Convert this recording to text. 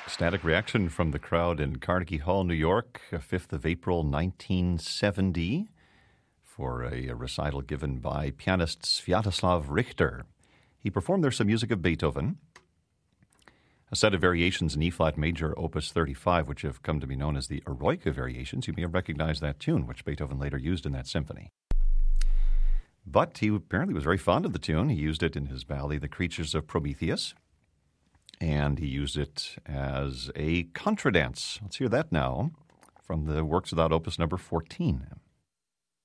Static reaction from the crowd in Carnegie Hall, New York, 5th of April, 1970, for a recital given by pianist Sviatoslav Richter. He performed there some music of Beethoven, a set of variations in E-flat major, opus 35, which have come to be known as the Eroica variations. You may have recognized that tune, which Beethoven later used in that symphony. But he apparently was very fond of the tune. He used it in his ballet, The Creatures of Prometheus, and he used it as a contradance. Let's hear that now from the Works Without Opus number 14.